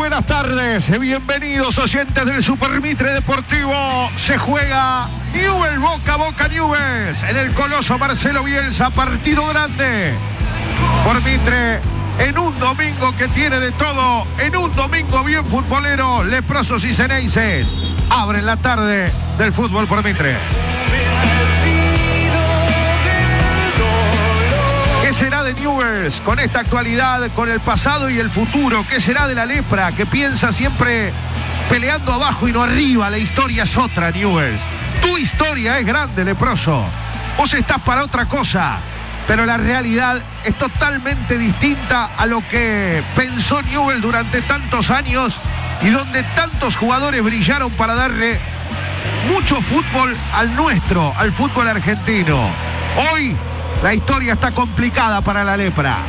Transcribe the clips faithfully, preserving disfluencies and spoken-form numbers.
buenas tardes, bienvenidos oyentes del Super Mitre Deportivo. Se juega Newell's Boca, Boca Newell's en el Coloso Marcelo Bielsa, partido grande por Mitre en un domingo que tiene de todo, en un domingo bien futbolero. Leprosos y Ceneices abren la tarde del fútbol por Mitre. ¿Qué será de Newell's con esta actualidad, con el pasado y el futuro? ¿Qué será de la lepra que piensa siempre peleando abajo y no arriba? La historia es otra, Newell's. Tu historia es grande, leproso. Vos estás para otra cosa, pero la realidad es totalmente distinta a lo que pensó Newell's durante tantos años y donde tantos jugadores brillaron para darle mucho fútbol al nuestro, al fútbol argentino. Hoy la historia está complicada para la lepra.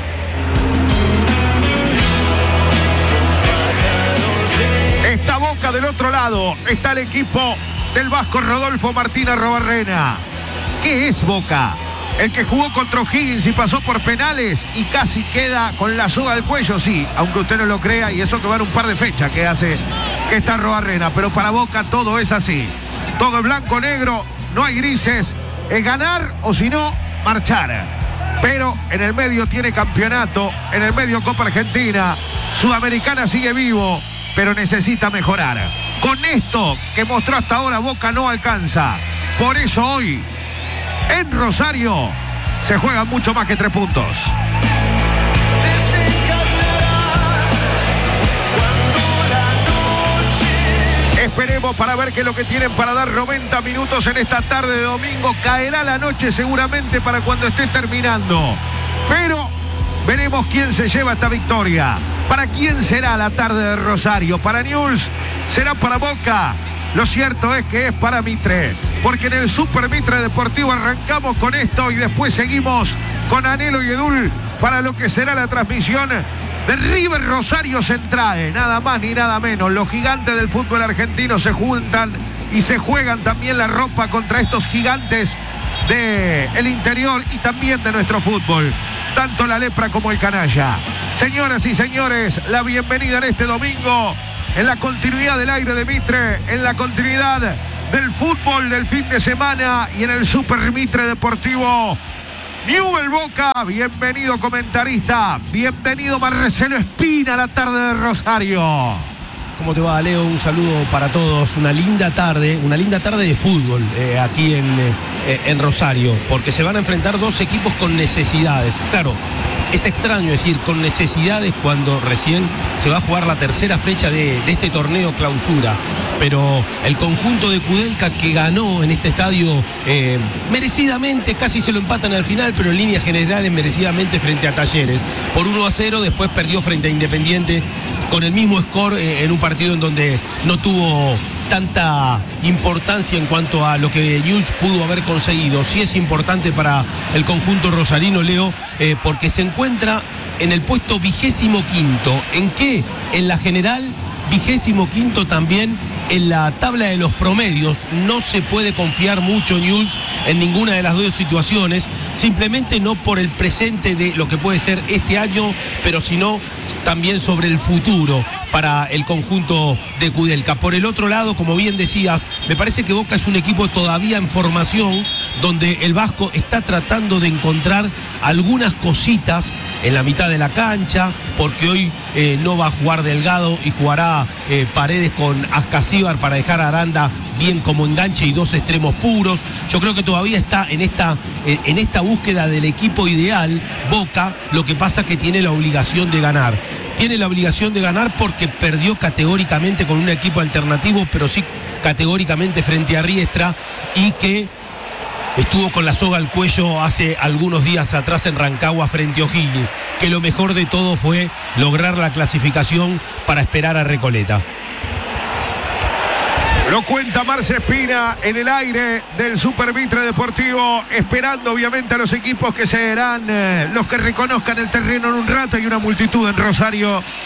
Está Boca del otro lado. Está el equipo del vasco Rodolfo Martín Arrobarrena. ¿Qué es Boca? El que jugó contra O'Higgins y pasó por penales y casi queda con la soga al cuello, sí, aunque usted no lo crea, y eso que van un par de fechas que hace que está Arrobarrena. Pero para Boca todo es así. Todo es blanco-negro, no hay grises. Es ganar o si no, marchar. Pero en el medio tiene campeonato, en el medio Copa Argentina, Sudamericana sigue vivo, pero necesita mejorar. Con esto que mostró hasta ahora Boca no alcanza. Por eso hoy en Rosario se juegan mucho más que tres puntos. Esperemos para ver qué es lo que tienen para dar noventa minutos en esta tarde de domingo. Caerá la noche seguramente para cuando esté terminando. Pero veremos quién se lleva esta victoria. ¿Para quién será la tarde de Rosario? ¿Para Newell's? ¿Será para Boca? Lo cierto es que es para Mitre. Porque en el Super Mitre Deportivo arrancamos con esto y después seguimos con Anhelo y Edul para lo que será la transmisión de River Rosario Central, nada más ni nada menos. Los gigantes del fútbol argentino se juntan y se juegan también la ropa contra estos gigantes del interior y también de nuestro fútbol, tanto la lepra como el canalla. Señoras y señores, la bienvenida en este domingo, en la continuidad del aire de Mitre, en la continuidad del fútbol del fin de semana y en el Super Mitre Deportivo. Newell's Boca, bienvenido comentarista, bienvenido Marcelo Espina a la tarde de Rosario. ¿Cómo te va, Leo? Un saludo para todos, una linda tarde, una linda tarde de fútbol eh, aquí en, eh, en Rosario, porque se van a enfrentar dos equipos con necesidades. Claro, es extraño decir con necesidades cuando recién se va a jugar la tercera fecha de, de este torneo clausura, pero el conjunto de Kudelka que ganó en este estadio eh, merecidamente, casi se lo empatan al final, pero en líneas generales merecidamente frente a Talleres, por uno a cero, después perdió frente a Independiente con el mismo score eh, en un partido en donde no tuvo tanta importancia en cuanto a lo que Newell's pudo haber conseguido. Sí es importante para el conjunto rosarino, Leo, eh, porque se encuentra en el puesto vigésimo quinto. ¿En qué? En la general, vigésimo quinto también en la tabla de los promedios. No se puede confiar mucho Newell's en ninguna de las dos situaciones, simplemente no por el presente de lo que puede ser este año, pero sino también sobre el futuro para el conjunto de Kudelka. Por el otro lado, como bien decías, me parece que Boca es un equipo todavía en formación, donde el vasco está tratando de encontrar algunas cositas en la mitad de la cancha, porque hoy eh, no va a jugar Delgado y jugará eh, Paredes con Ascasíbar para dejar a Aranda bien como enganche y dos extremos puros. Yo creo que todavía está en esta, eh, en esta búsqueda del equipo ideal Boca. Lo que pasa que tiene la obligación de ganar. Tiene la obligación de ganar porque perdió categóricamente con un equipo alternativo, pero sí categóricamente frente a Riestra, y que estuvo con la soga al cuello hace algunos días atrás en Rancagua frente a O'Higgins. Que lo mejor de todo fue lograr la clasificación para esperar a Recoleta. Lo cuenta Marce Espina en el aire del Super Mitre Deportivo, esperando obviamente a los equipos que serán eh, los que reconozcan el terreno en un rato. Hay una multitud en Rosario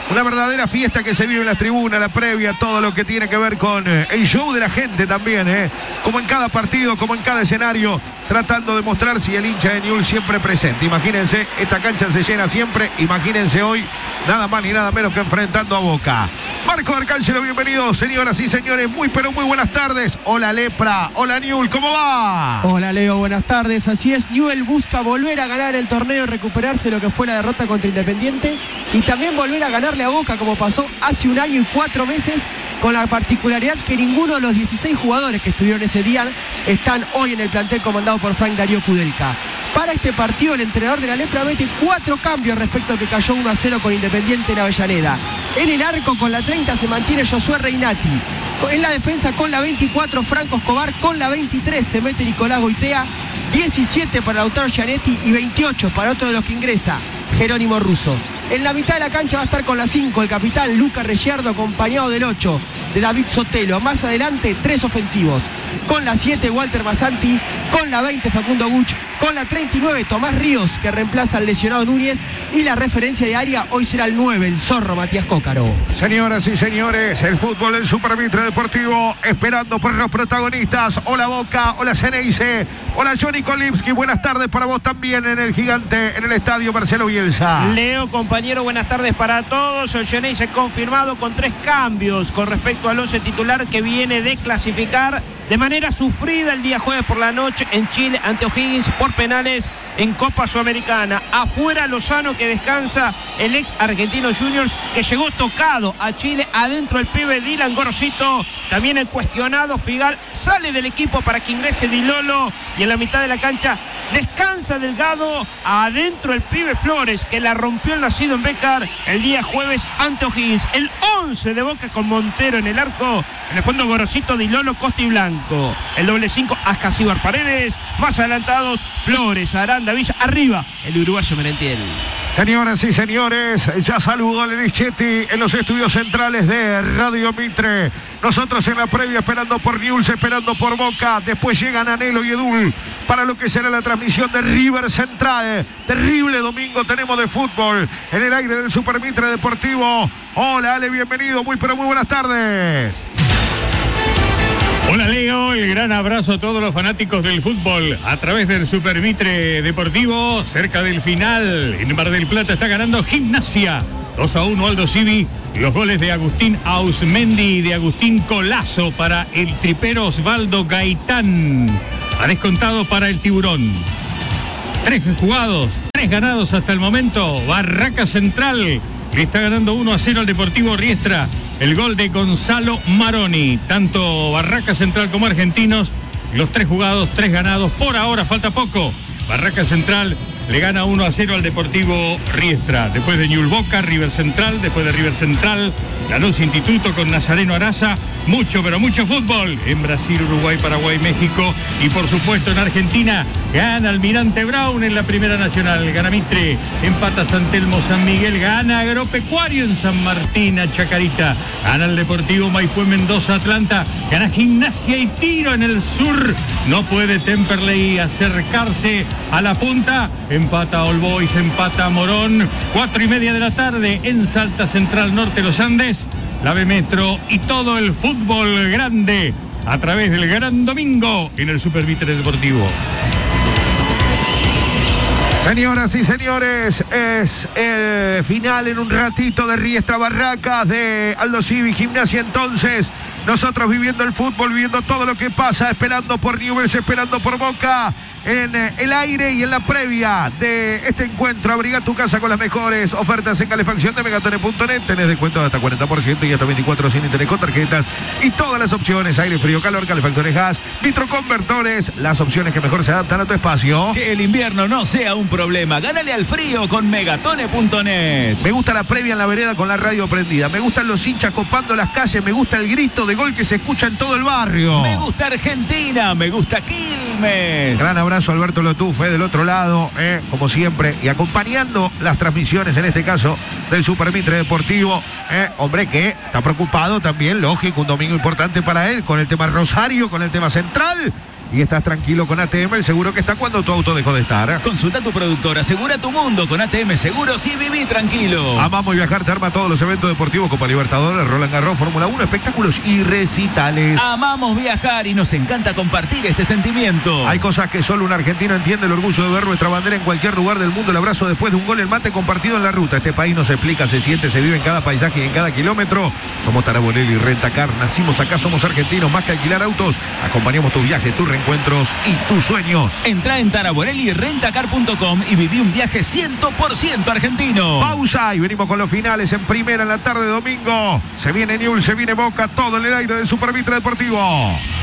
Una verdadera fiesta que se vive en las tribunas, la previa, todo lo que tiene que ver con eh, el show de la gente también, eh. Como en cada partido, como en cada escenario, tratando de mostrar si el hincha de Newell's siempre presente. Imagínense, esta cancha se llena siempre, imagínense hoy, nada más ni nada menos que enfrentando a Boca. Marco Arcángelo, bienvenido, señoras y señores, muy pero muy buenas tardes. Hola Lepra, hola Newell, ¿cómo va? Hola Leo, buenas tardes. Así es, Newell busca volver a ganar el torneo, recuperarse lo que fue la derrota contra Independiente y también volver a ganarle a Boca como pasó hace un año y cuatro meses, con la particularidad que ninguno de los dieciséis jugadores que estuvieron ese día están hoy en el plantel comandado por Frank Darío Kudelka. Para este partido el entrenador de la Lepra mete cuatro cambios respecto a que cayó uno a cero con Independiente en Avellaneda. En el arco con la treinta se mantiene Josué Reinati. En la defensa con la veinticuatro Franco Escobar, con la veintitrés se mete Nicolás Goitea, diecisiete para Lautaro Gianetti y veintiocho para otro de los que ingresa, Jerónimo Russo. En la mitad de la cancha va a estar con la cinco el capitán Luca Reggiardo, acompañado del ocho de David Sotelo. Más adelante tres ofensivos. Con la siete Walter Masanti, con la veinte Facundo Buch, con la treinta y nueve Tomás Ríos, que reemplaza al lesionado Núñez, y la referencia de área hoy será el nueve, el zorro Matías Cócaro. Señoras y señores, el fútbol del Super Mitre Deportivo, esperando por los protagonistas. Hola Boca, hola Ceneice, hola Johnny Kolipski, buenas tardes para vos también en el Gigante, en el estadio Marcelo Bielsa. Leo, compañero, buenas tardes para todos. El Ceneice confirmado con tres cambios con respecto al once titular que viene de clasificar de manera sufrida el día jueves por la noche en Chile ante O'Higgins por penales en Copa Sudamericana. Afuera Lozano, que descansa el ex Argentino Juniors, que llegó tocado a Chile. Adentro el pibe Dylan Gorosito, también el cuestionado Figal, sale del equipo para que ingrese Di Lolo, y en la mitad de la cancha descansa Delgado. Adentro el pibe Flores, que la rompió el nacido en Bécar el día jueves ante O'Higgins. El once de Boca con Montero en el arco, en el fondo Gorosito, Di Lolo, Costa y Blanco. El doble cinco Ascasíbar Paredes, más adelantados Flores, Aranda, Villa, arriba el uruguayo Merentiel. Señoras y señores, ya saludó a Lenichetti en los estudios centrales de Radio Mitre. Nosotros en la previa esperando por Newell's, esperando por Boca. Después llegan Anelo y Edul para lo que será la transmisión de River Central. Terrible domingo tenemos de fútbol en el aire del Super Mitre Deportivo. Hola Ale, bienvenido, muy pero muy buenas tardes. Hola Leo, el gran abrazo a todos los fanáticos del fútbol a través del Super Mitre Deportivo. Cerca del final, en Mar del Plata está ganando Gimnasia dos a uno Aldo Civi. Los goles de Agustín Ausmendi y de Agustín Colazo para el tripero Osvaldo Gaitán. Ha descontado para el Tiburón. Tres jugados, tres ganados hasta el momento. Barraca Central le está ganando uno a cero al Deportivo Riestra. El gol de Gonzalo Maroni. Tanto Barraca Central como Argentinos, los tres jugados, tres ganados. Por ahora falta poco. Barraca Central le gana uno a cero al Deportivo Riestra. Después de Newell's Boca, River Central. Después de River Central, Lanús Instituto con Nazareno Araza. Mucho, pero mucho fútbol en Brasil, Uruguay, Paraguay, México y por supuesto en Argentina. Gana Almirante Brown en la Primera Nacional. Gana Mitre, empata San Telmo, San Miguel. Gana Agropecuario en San Martín, a Chacarita. Gana el Deportivo Maipú en Mendoza, Atlanta. Gana Gimnasia y Tiro en el sur. No puede Temperley acercarse a la punta. Empata All Boys, empata Morón. Cuatro y media de la tarde en Salta Central Norte, Los Andes. La B Metro y todo el fútbol grande a través del Gran Domingo en el Super Mitre Deportivo. Señoras y señores, es el final en un ratito de Riestra Barracas, de Aldo Civi, Gimnasia. Entonces, nosotros viviendo el fútbol, viviendo todo lo que pasa, esperando por Newell's, esperando por Boca, en el aire y en la previa de este encuentro. Abriga tu casa con las mejores ofertas en calefacción de Megatone punto net. Tenés descuento de hasta cuarenta por ciento y hasta veinticuatro sin interés con tarjetas. Y todas las opciones: aire, frío, calor, calefactores, gas, vitroconvertores. Las opciones que mejor se adaptan a tu espacio. Que el invierno no sea un problema. Gánale al frío con Megatone punto net. Me gusta la previa en la vereda con la radio prendida. Me gustan los hinchas copando las calles. Me gusta el grito de gol que se escucha en todo el barrio. Me gusta Argentina. Me gusta Quilmes. Gran abrazo. Alberto Lotufe del otro lado, eh, como siempre, y acompañando las transmisiones, en este caso, del Super Mitre Deportivo. Eh, hombre que está preocupado también, lógico, un domingo importante para él, con el tema Rosario, con el tema Central. y estás tranquilo con A T M, el seguro que está cuando tu auto dejó de estar. Consulta tu productor, asegura tu mundo con A T M Seguros y viví tranquilo. Amamos Viajar te arma todos los eventos deportivos, Copa Libertadores, Roland Garros, Fórmula uno, espectáculos y recitales. Amamos viajar y nos encanta compartir este sentimiento. Hay cosas que solo un argentino entiende, el orgullo de ver nuestra bandera en cualquier lugar del mundo, el abrazo después de un gol, el mate compartido en la ruta. Este país nos explica, se siente, se vive en cada paisaje y en cada kilómetro. Somos Taraborelli Rentacar, nacimos acá, somos argentinos, más que alquilar autos, acompañamos tus viajes, tus reencuentros y tus sueños. Entra en taraborelli rentacar punto com y viví un viaje cien por ciento argentino. Pausa y venimos con los finales en primera en la tarde de domingo. Se viene Newell's, se viene Boca, todo en el aire del Super Mitre Deportivo.